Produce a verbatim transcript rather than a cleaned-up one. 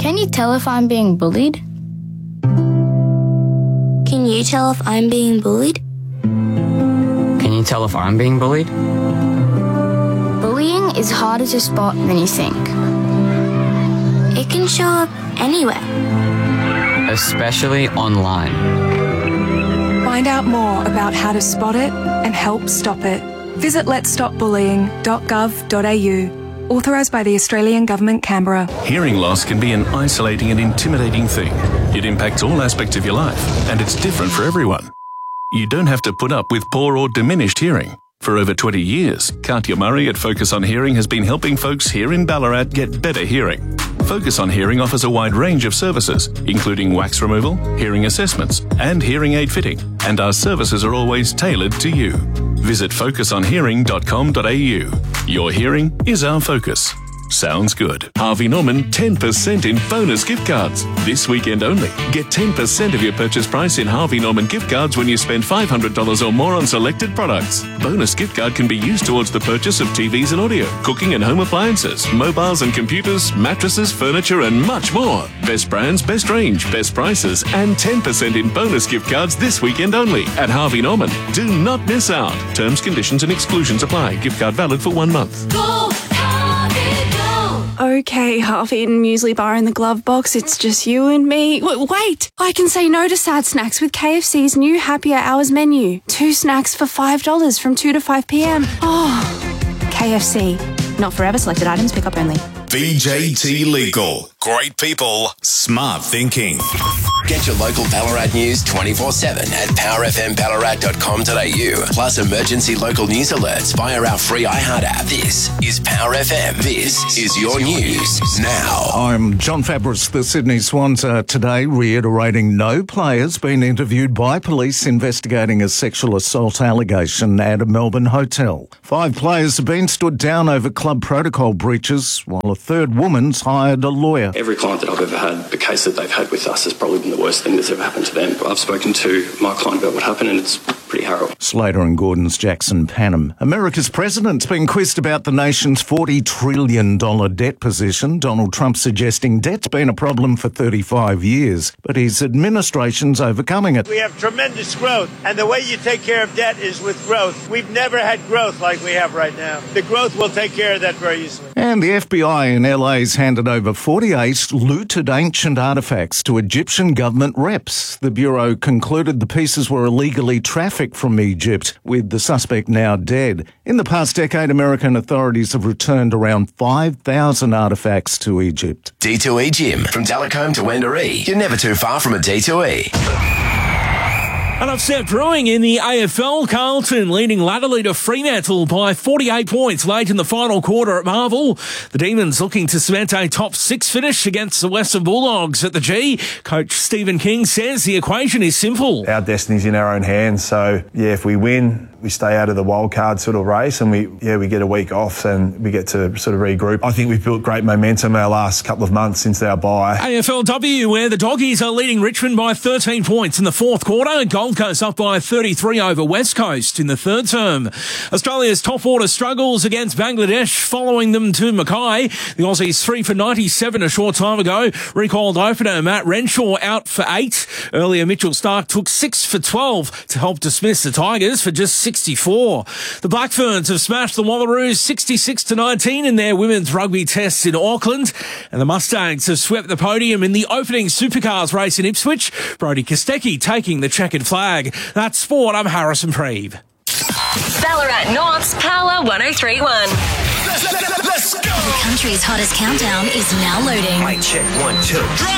Can you tell if I'm being bullied? Can you tell if I'm being bullied? Can you tell if I'm being bullied? Bullying is harder to spot than you think. It can show up anywhere. Especially online. Find out more about how to spot it and help stop it. Visit lets stop bullying dot gov dot a u. Authorised by the Australian Government, Canberra. Hearing loss can be an isolating and intimidating thing. It impacts all aspects of your life, and it's different for everyone. You don't have to put up with poor or diminished hearing. For over twenty years, Katya Murray at Focus on Hearing has been helping folks here in Ballarat get better hearing. Focus on Hearing offers a wide range of services, including wax removal, hearing assessments, and hearing aid fitting, and our services are always tailored to you. Visit focus on hearing dot com dot a u. Your hearing is our focus. Sounds good. Harvey Norman ten percent in bonus gift cards. This weekend only. Get ten percent of your purchase price in Harvey Norman gift cards when you spend five hundred dollars or more on selected products. Bonus gift card can be used towards the purchase of T Vs and audio, cooking and home appliances, mobiles and computers, mattresses, furniture and much more. Best brands, best range, best prices and ten percent in bonus gift cards this weekend only at Harvey Norman. Do not miss out. Terms, conditions and exclusions apply. Gift card valid for one month. Go, Harvey, go! Okay, half-eaten muesli bar in the glove box. It's just you and me. W- wait! I can say no to sad snacks with K F C's new Happier Hours menu. Two snacks for five dollars from two to five p m. Oh, K F C. Not forever. Selected items. Pick up only. V J T Legal. Great people, smart thinking. Get your local Ballarat news twenty-four seven at power f m ballarat dot com dot a u. Plus emergency local news alerts via our free iHeart app. This is Power F M. This is your news now. I'm John Fabris. The Sydney Swans are today reiterating no players been interviewed by police investigating a sexual assault allegation at a Melbourne hotel. Five players have been stood down over club protocol breaches, while a third woman's hired a lawyer. Every client that I've ever had, the case that they've had with us has probably been the worst thing that's ever happened to them. I've spoken to my client about what happened and it's pretty harrowing. Slater and Gordon's Jackson Panham. America's president's been quizzed about the nation's forty trillion dollars debt position. Donald Trump suggesting debt's been a problem for thirty-five years, but his administration's overcoming it. We have tremendous growth, and the way you take care of debt is with growth. We've never had growth like we have right now. The growth will take care of that very easily. And the F B I in L A's handed over forty-eight looted ancient artefacts to Egyptian government reps. The Bureau concluded the pieces were illegally trafficked from Egypt, with the suspect now dead. In the past decade, American authorities have returned around five thousand artefacts to Egypt. D two E Gym. From Delacombe to Wendouree. You're never too far from a D two E. And upset brewing in the A F L. Carlton leading latterly to Fremantle by forty-eight points late in the final quarter at Marvel. The Demons looking to cement a top six finish against the Western Bulldogs at the G. Coach Stephen King says the equation is simple. Our destiny's in our own hands. So, yeah, if we win, we stay out of the wild card sort of race and we, yeah, we get a week off and we get to sort of regroup. I think we've built great momentum our last couple of months since our bye. A F L W, where the Doggies are leading Richmond by thirteen points in the fourth quarter. Gold Coast up by thirty-three over West Coast in the third term. Australia's top order struggles against Bangladesh, following them to Mackay. The Aussies three for ninety-seven a short time ago. Recalled opener Matt Renshaw out for eight. Earlier, Mitchell Starc took six for twelve to help dismiss the Tigers for just sixty-four. The Black Ferns have smashed the Wallaroos sixty-six to nineteen in their women's rugby tests in Auckland. And the Mustangs have swept the podium in the opening Supercars race in Ipswich. Brodie Kostecki taking the checkered flag. That's sport. I'm Harrison Preeve. Ballarat North's Power one oh three point one. Let's go! The country's hottest countdown is now loading. Mic check one, two.